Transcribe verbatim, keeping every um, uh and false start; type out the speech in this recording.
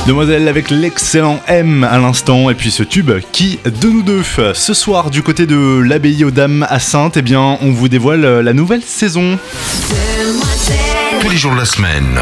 Demoiselle avec l'excellent M à l'instant, et puis ce tube qui, de nous deux, ce soir du côté de l'abbaye aux Dames à Saintes, eh bien on vous dévoile la nouvelle saison. Tous les jours de la semaine,